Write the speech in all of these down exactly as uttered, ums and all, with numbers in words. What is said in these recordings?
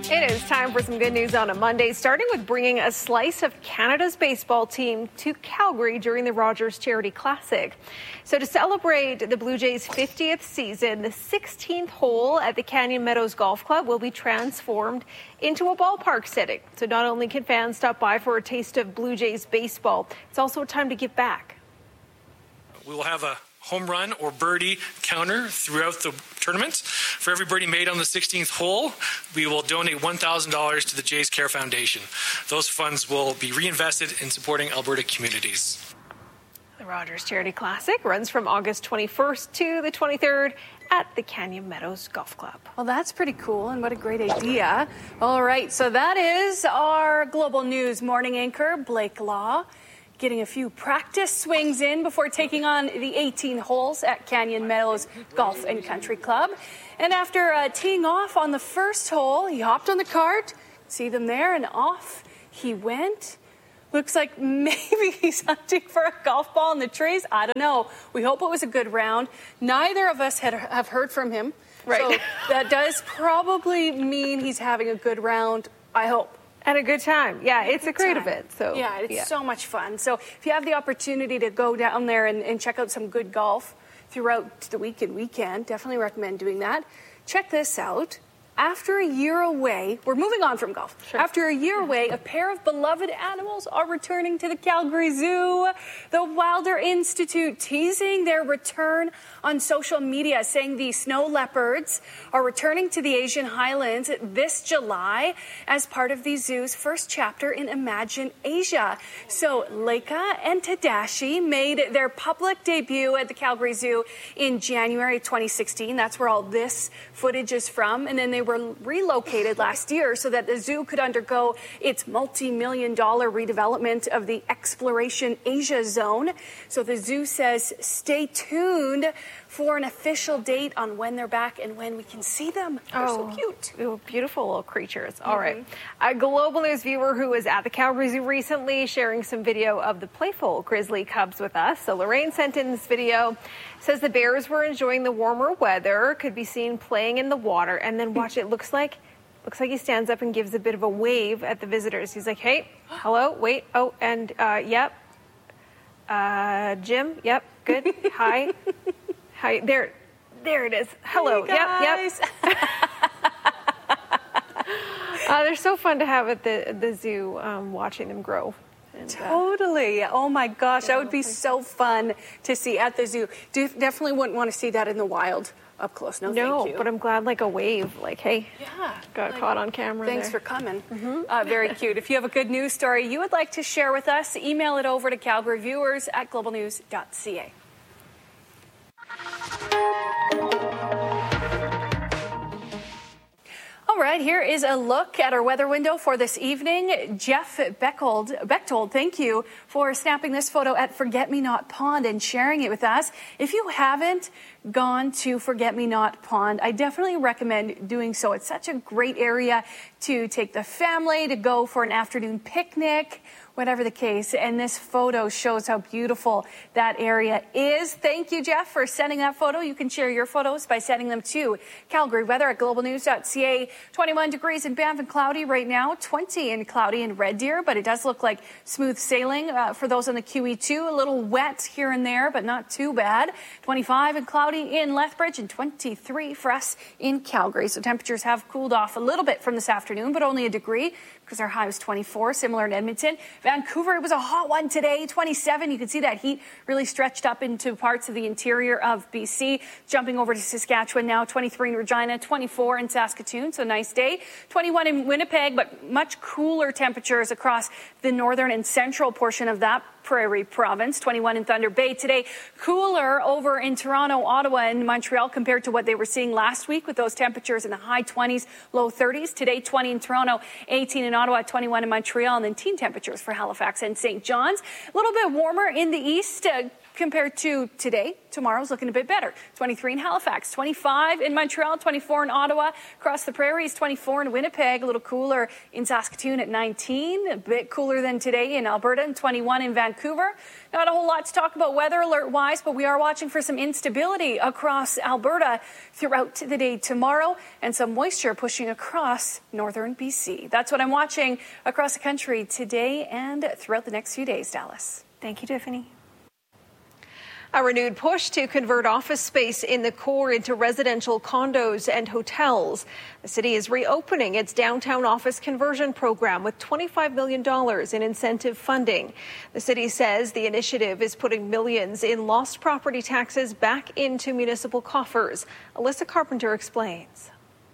It is time for some good news on a Monday, starting with bringing a slice of Canada's baseball team to Calgary during the Rogers Charity Classic. So to celebrate the Blue Jays' fiftieth season, the sixteenth hole at the Canyon Meadows Golf Club will be transformed into a ballpark setting. So not only can fans stop by for a taste of Blue Jays baseball, it's also a time to give back. We will have a home run or birdie counter throughout the tournament. For every birdie made on the sixteenth hole, we will donate one thousand dollars to the Jays Care Foundation. Those funds will be reinvested in supporting Alberta communities. The Rogers Charity Classic runs from August twenty-first to the twenty-third at the Canyon Meadows Golf Club. Well, that's pretty cool, and what a great idea. All right, so that is our Global News morning anchor, Blake Law, getting a few practice swings in before taking on the eighteen holes at Canyon Meadows Golf and Country Club. And after uh, teeing off on the first hole, he hopped on the cart, see them there, and off he went. Looks like maybe he's hunting for a golf ball in the trees. I don't know. We hope it was a good round. Neither of us had, have heard from him. Right. So that does probably mean he's having a good round, I hope. And a good time. Yeah, it's a great event. So yeah, it's yeah. so much fun. So if you have the opportunity to go down there and, and check out some good golf throughout the week and weekend, definitely recommend doing that. Check this out. After a year away, we're moving on from golf. Sure. After a year away, a pair of beloved animals are returning to the Calgary Zoo. The Wilder Institute teasing their return on social media, saying the snow leopards are returning to the Asian Highlands this July as part of the zoo's first chapter in Imagine Asia. So Leica and Tadashi made their public debut at the Calgary Zoo in January twenty sixteen. That's where all this footage is from. And then they were relocated last year so that the zoo could undergo its multi-million dollar redevelopment of the Exploration Asia Zone. So the zoo says stay tuned for an official date on when they're back and when we can see them. They're oh, so cute. Ooh, beautiful little creatures. All Mm-hmm. right. A Global News viewer who was at the Calgary Zoo recently sharing some video of the playful grizzly cubs with us. So Lorraine sent in this video. Says the bears were enjoying the warmer weather, could be seen playing in the water, and then watch it. Looks like looks like he stands up and gives a bit of a wave at the visitors. He's like, hey, hello, wait, oh, and uh, yep. Uh, Jim, yep, good, hi. Hi, there, there it is. Hello, hey guys. yep, yep. uh, they're so fun to have at the, the zoo, um, watching them grow. And, uh, Totally. Oh my gosh, that would be so fun to see at the zoo. Do, definitely wouldn't want to see that in the wild up close. No, no, thank you. but I'm glad like a wave, like, hey, yeah, got like, caught on camera. Thanks there. for coming. Mm-hmm. Uh, very cute. If you have a good news story you would like to share with us, email it over to Calgary Viewers at global news dot c a. All right, here is a look at our weather window for this evening. Jeff Bechtold, Bechtold, thank you for snapping this photo at Forget Me Not Pond and sharing it with us. If you haven't gone to Forget Me Not Pond, I definitely recommend doing so. It's such a great area to take the family, to go for an afternoon picnic, whatever the case. And this photo shows how beautiful that area is. Thank you, Jeff, for sending that photo. You can share your photos by sending them to Calgary Weather at global news dot c a. twenty-one degrees in Banff and cloudy right now, twenty in cloudy in Red Deer, but it does look like smooth sailing uh, for those on the Q E two. A little wet here and there, but not too bad. twenty-five and cloudy in Lethbridge and twenty-three for us in Calgary. So temperatures have cooled off a little bit from this afternoon, but only a degree because our high was twenty-four, similar in Edmonton. Vancouver, it was a hot one today, twenty-seven. You can see that heat really stretched up into parts of the interior of B C. Jumping over to Saskatchewan now, twenty-three in Regina, twenty-four in Saskatoon, so nice day. twenty-one in Winnipeg, but much cooler temperatures across the northern and central portion of that Prairie Province. twenty-one in Thunder Bay today. Cooler over in Toronto, Ottawa, and Montreal compared to what they were seeing last week with those temperatures in the high twenties, low thirties. Today, twenty in Toronto, eighteen in Ottawa, twenty-one in Montreal, and then teen temperatures for Halifax and Saint John's. A little bit warmer in the east. Uh, compared to today. Tomorrow's looking a bit better. twenty-three in Halifax, twenty-five in Montreal, twenty-four in Ottawa. Across the prairies, twenty-four in Winnipeg, a little cooler in Saskatoon at nineteen, a bit cooler than today in Alberta, and twenty-one in Vancouver. Not a whole lot to talk about weather alert-wise, but we are watching for some instability across Alberta throughout the day tomorrow, and some moisture pushing across northern B C. That's what I'm watching across the country today and throughout the next few days, Dallas. Thank you, Tiffany. A renewed push to convert office space in the core into residential condos and hotels. The city is reopening its downtown office conversion program with twenty-five million dollars in incentive funding. The city says the initiative is putting millions in lost property taxes back into municipal coffers. Alyssa Carpenter explains.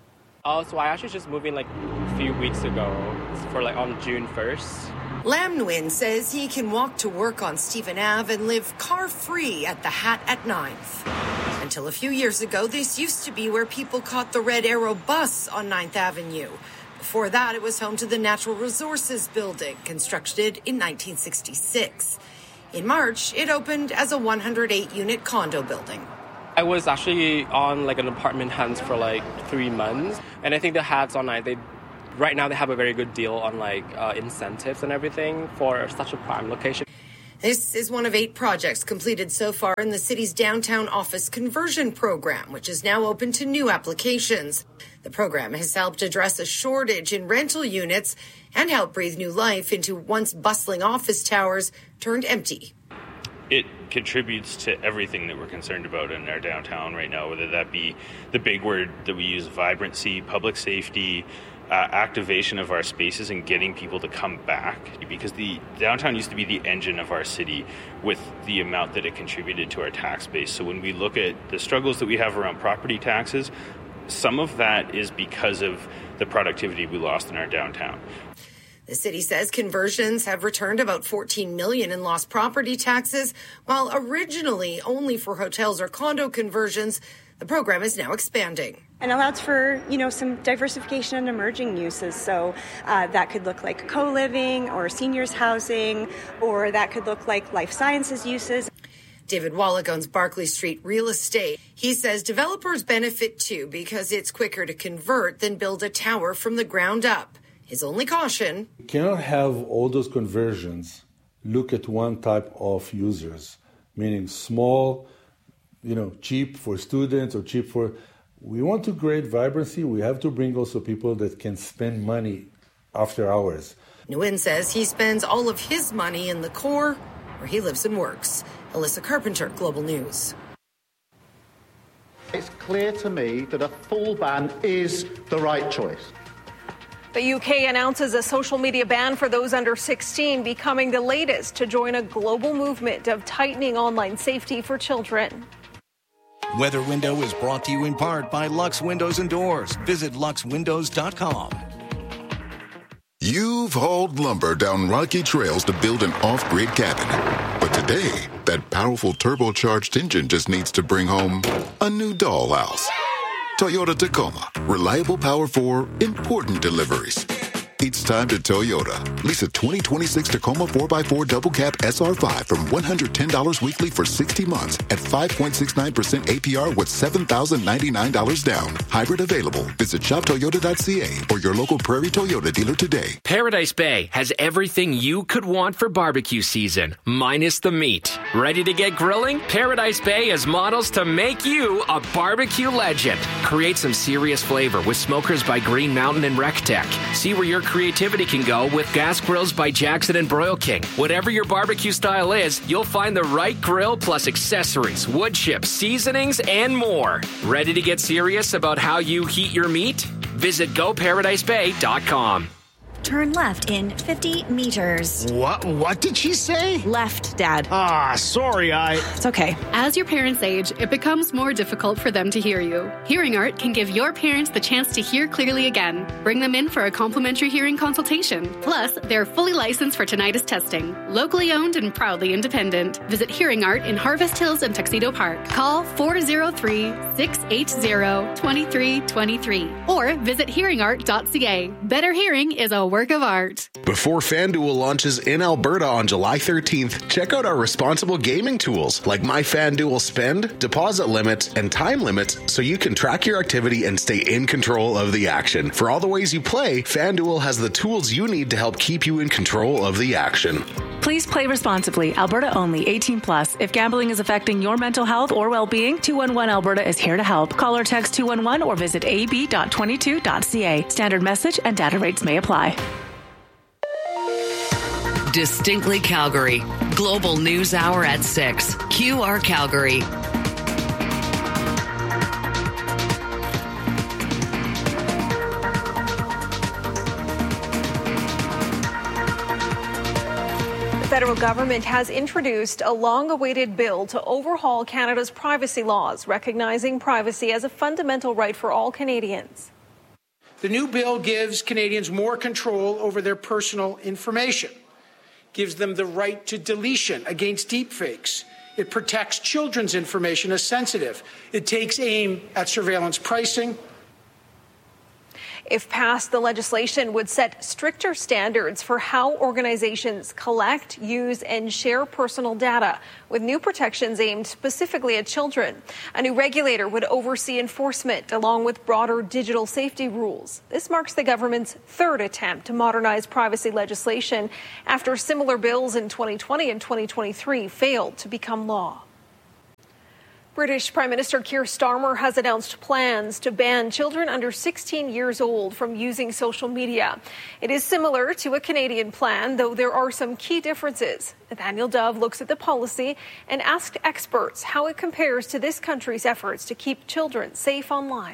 Oh, so I actually just moved in like a few weeks ago for like on June first. Lam Nguyen says he can walk to work on Stephen Avenue and live car-free at the Hat at ninth. Until a few years ago, this used to be where people caught the Red Arrow bus on ninth Avenue. Before that, it was home to the Natural Resources Building, constructed in nineteen sixty-six. In March, it opened as a one hundred eight unit condo building. I was actually on like an apartment hunt for like three months, and I think the Hats on ninth, they right now they have a very good deal on like uh, incentives and everything for such a prime location. This is one of eight projects completed so far in the city's downtown office conversion program, which is now open to new applications. The program has helped address a shortage in rental units and help breathe new life into once bustling office towers turned empty. It contributes to everything that we're concerned about in our downtown right now, whether that be the big word that we use, vibrancy, public safety, uh, activation of our spaces and getting people to come back, because the downtown used to be the engine of our city with the amount that it contributed to our tax base. So when we look at the struggles that we have around property taxes, some of that is because of the productivity we lost in our downtown. The city says conversions have returned about fourteen million dollars in lost property taxes, while originally only for hotels or condo conversions. The program is now expanding. And allows for, you know, some diversification and emerging uses. So uh, that could look like co-living or seniors housing, or that could look like life sciences uses. David Wallach owns Barclay Street Real Estate. He says developers benefit too because it's quicker to convert than build a tower from the ground up. His only caution: you cannot have all those conversions look at one type of users, meaning small, you know, cheap for students or cheap for... We want to create vibrancy. We have to bring also people that can spend money after hours. Nguyen says he spends all of his money in the core where he lives and works. Alyssa Carpenter, Global News. It's clear to me that a full ban is the right choice. The U K announces a social media ban for those under sixteen, becoming the latest to join a global movement of tightening online safety for children. Weather Window is brought to you in part by Lux Windows and Doors. Visit lux windows dot com. You've hauled lumber down rocky trails to build an off-grid cabin. But today, that powerful turbocharged engine just needs to bring home a new dollhouse. Toyota Tacoma. Reliable power for important deliveries. It's time to Toyota. Lease a twenty twenty-six Tacoma four by four Double Cab S R five from one hundred ten dollars weekly for sixty months at five point six nine percent A P R with seven thousand ninety-nine dollars down. Hybrid available. Visit shop toyota dot c a or your local Prairie Toyota dealer today. Paradise Bay has everything you could want for barbecue season, minus the meat. Ready to get grilling? Paradise Bay has models to make you a barbecue legend. Create some serious flavor with smokers by Green Mountain and RecTech. See where your creativity can go with gas grills by Jackson and Broil King. Whatever your barbecue style is, you'll find the right grill plus accessories, wood chips, seasonings, and more. Ready to get serious about how you heat your meat? Visit go paradise bay dot com. Turn left in fifty meters. What? What did she say? Left, Dad. Ah, sorry, I... It's okay. As your parents age, it becomes more difficult for them to hear you. Hearing Art can give your parents the chance to hear clearly again. Bring them in for a complimentary hearing consultation. Plus, they're fully licensed for tinnitus testing. Locally owned and proudly independent. Visit Hearing Art in Harvest Hills and Tuxedo Park. Call four oh three, six eight zero, two three two three or visit hearing art dot c a. Better hearing is a work of art. Before FanDuel launches in Alberta on July thirteenth, check out our responsible gaming tools like My FanDuel Spend, deposit limits, and time limits so you can track your activity and stay in control of the action. For all the ways you play, FanDuel has the tools you need to help keep you in control of the action. Please play responsibly. Alberta only. eighteen plus. If gambling is affecting your mental health or well-being, two one one Alberta is here to help. Call or text two one one or visit a b dot twenty-two dot c a. Standard message and data rates may apply. Distinctly Calgary. Global News Hour at six. Q R Calgary. The federal government has introduced a long-awaited bill to overhaul Canada's privacy laws, recognizing privacy as a fundamental right for all Canadians. The new bill gives Canadians more control over their personal information, gives them the right to deletion against deepfakes. It protects children's information as sensitive. It takes aim at surveillance pricing. If passed, the legislation would set stricter standards for how organizations collect, use, and share personal data, with new protections aimed specifically at children. A new regulator would oversee enforcement, along with broader digital safety rules. This marks the government's third attempt to modernize privacy legislation after similar bills in twenty twenty and twenty twenty-three failed to become law. British Prime Minister Keir Starmer has announced plans to ban children under sixteen years old from using social media. It is similar to a Canadian plan, though there are some key differences. Nathaniel Dove looks at the policy and asked experts how it compares to this country's efforts to keep children safe online.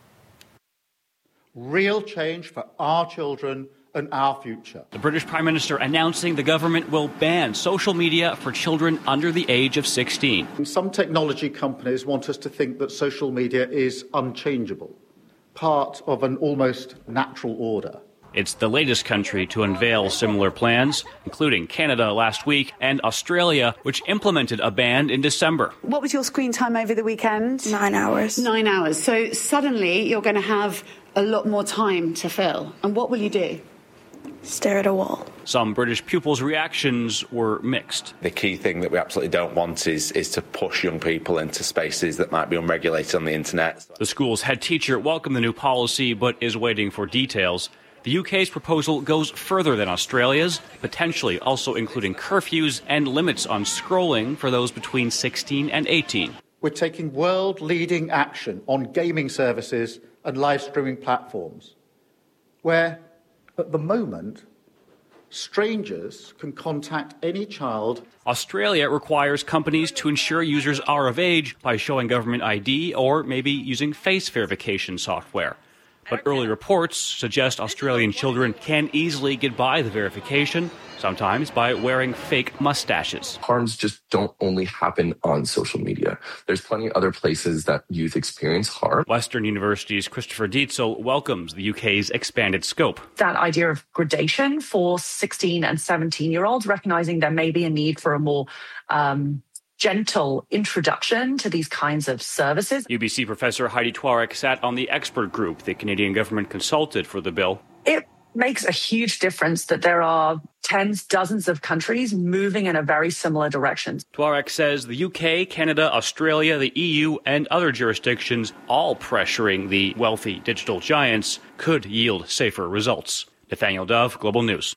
Real change for our children and our future. The British Prime Minister announcing the government will ban social media for children under the age of sixteen. Some technology companies want us to think that social media is unchangeable, part of an almost natural order. It's the latest country to unveil similar plans, including Canada last week and Australia, which implemented a ban in December. What was your screen time over the weekend? Nine hours. Nine hours. So suddenly you're going to have a lot more time to fill. And what will you do? Stare at a wall. Some British pupils' reactions were mixed. The key thing that we absolutely don't want is, is to push young people into spaces that might be unregulated on the internet. The school's head teacher welcomed the new policy, but is waiting for details. The U K's proposal goes further than Australia's, potentially also including curfews and limits on scrolling for those between sixteen and eighteen. We're taking world-leading action on gaming services and live streaming platforms, where at the moment, strangers can contact any child. Australia requires companies to ensure users are of age by showing government I D or maybe using face verification software. But early reports suggest Australian children can easily get by the verification, sometimes by wearing fake mustaches. Harms just don't only happen on social media. There's plenty of other places that youth experience harm. Western University's Christopher Dietzel welcomes the U K's expanded scope. That idea of gradation for sixteen and seventeen-year-olds, recognizing there may be a need for a more um, gentle introduction to these kinds of services. U B C professor Heidi Twarek sat on the expert group the Canadian government consulted for the bill. It makes a huge difference that there are tens, dozens of countries moving in a very similar direction. Twarek says the U K, Canada, Australia, the E U, and other jurisdictions all pressuring the wealthy digital giants could yield safer results. Nathaniel Dove, Global News.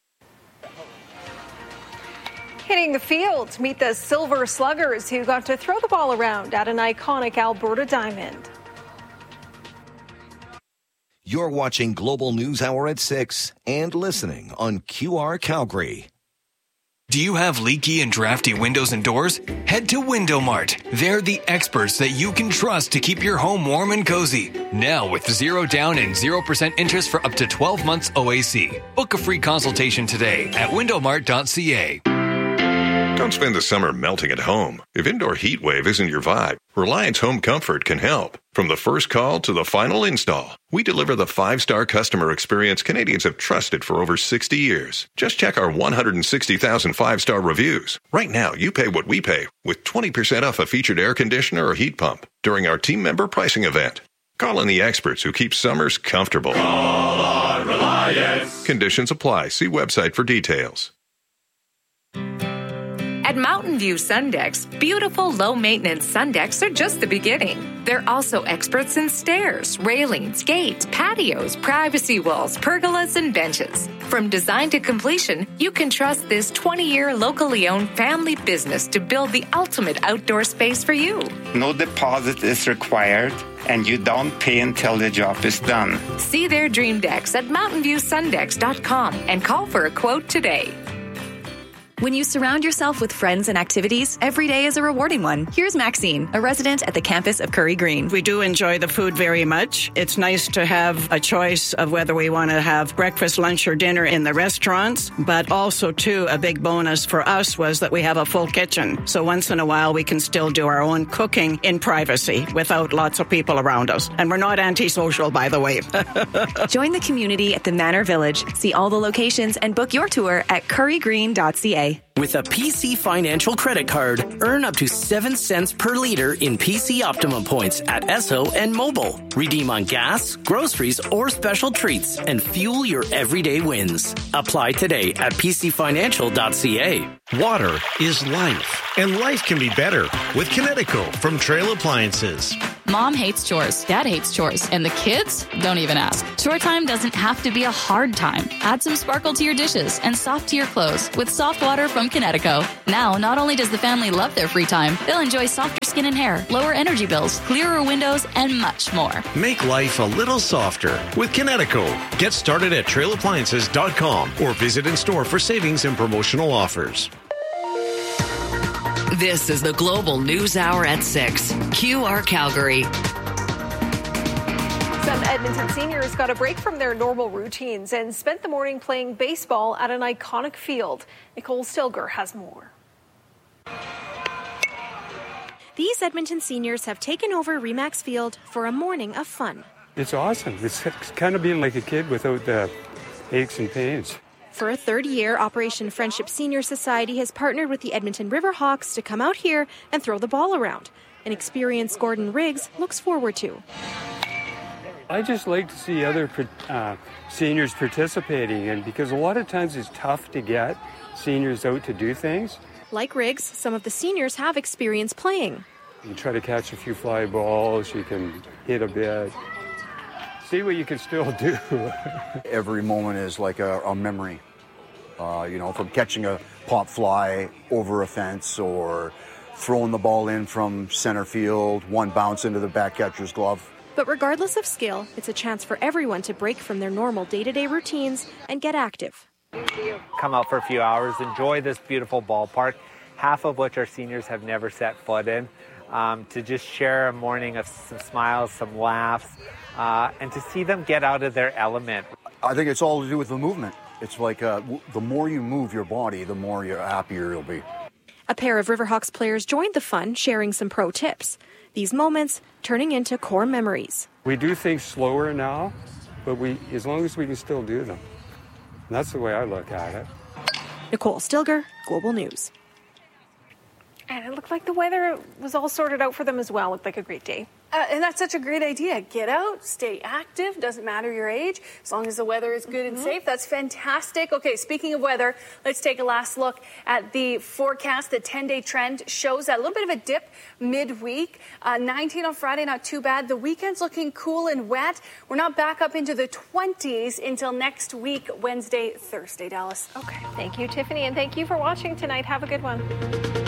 Hitting the field, meet the Silver Sluggers who got to throw the ball around at an iconic Alberta diamond. You're watching Global News Hour at six and listening on Q R Calgary. Do you have leaky and drafty windows and doors? Head to Window Mart. They're the experts that you can trust to keep your home warm and cozy. Now with zero down and zero percent interest for up to twelve months O A C. Book a free consultation today at window mart dot c a. Don't spend the summer melting at home. If indoor heat wave isn't your vibe, Reliance Home Comfort can help. From the first call to the final install, we deliver the five-star customer experience Canadians have trusted for over sixty years. Just check our one hundred sixty thousand five-star reviews. Right now, you pay what we pay with twenty percent off a featured air conditioner or heat pump during our team member pricing event. Call in the experts who keep summers comfortable. Call our Reliance. Conditions apply. See website for details. At Mountain View Sundex, beautiful low-maintenance sun decks are just the beginning. They're also experts in stairs, railings, gates, patios, privacy walls, pergolas, and benches. From design to completion, you can trust this twenty-year locally owned family business to build the ultimate outdoor space for you. No deposit is required, and you don't pay until the job is done. See their dream decks at mountain view sundex dot com and call for a quote today. When you surround yourself with friends and activities, every day is a rewarding one. Here's Maxine, a resident at the campus of Curry Green. We do enjoy the food very much. It's nice to have a choice of whether we want to have breakfast, lunch, or dinner in the restaurants. But also, too, a big bonus for us was that we have a full kitchen. So once in a while, we can still do our own cooking in privacy without lots of people around us. And we're not antisocial, by the way. Join the community at the Manor Village. See all the locations and book your tour at curry green dot c a. With a P C Financial credit card, earn up to seven cents per liter in P C Optimum points at Esso and Mobile. Redeem on gas, groceries, or special treats and fuel your everyday wins. Apply today at p c financial dot c a. Water is life, and life can be better with Kinetico from Trail Appliances. Mom hates chores, Dad hates chores, and the kids don't even ask. Chore time doesn't have to be a hard time. Add some sparkle to your dishes and soft to your clothes with soft water from Kinetico. Now, not only does the family love their free time, they'll enjoy softer skin and hair, lower energy bills, clearer windows, and much more. Make life a little softer with Kinetico. Get started at trail appliances dot com or visit in store for savings and promotional offers. This is the Global News Hour at six. Q R Calgary. Some Edmonton seniors got a break from their normal routines and spent the morning playing baseball at an iconic field. Nicole Stilger has more. These Edmonton seniors have taken over Remax Field for a morning of fun. It's awesome. It's kind of being like a kid without the aches and pains. For a third year, Operation Friendship Senior Society has partnered with the Edmonton Riverhawks to come out here and throw the ball around, an experience Gordon Riggs looks forward to. I just like to see other uh, seniors participating, and because a lot of times it's tough to get seniors out to do things. Like Riggs, some of the seniors have experience playing. You can try to catch a few fly balls, you can hit a bit. See what you can still do. Every moment is like a, a memory, uh, you know, from catching a pop fly over a fence or throwing the ball in from center field, one bounce into the back catcher's glove. But regardless of skill, it's a chance for everyone to break from their normal day-to-day routines and get active. Come out for a few hours, enjoy this beautiful ballpark, half of which our seniors have never set foot in, um, to just share a morning of some smiles, some laughs, Uh, and to see them get out of their element. I think it's all to do with the movement. It's like uh, w- the more you move your body, the more you're happier you'll be. A pair of Riverhawks players joined the fun, sharing some pro tips. These moments turning into core memories. We do things slower now, but we, as long as we can still do them. And that's the way I look at it. Nicole Stilger, Global News. And it looked like the weather was all sorted out for them as well. It looked like a great day. Uh, and that's such a great idea. Get out, stay active, doesn't matter your age, as long as the weather is good mm-hmm. and safe. That's fantastic. Okay, speaking of weather, let's take a last look at the forecast. The ten-day trend shows that a little bit of a dip midweek. Uh, nineteen on Friday, not too bad. The weekend's looking cool and wet. We're not back up into the twenties until next week, Wednesday, Thursday, Dallas. Okay, thank you, Tiffany, and thank you for watching tonight. Have a good one.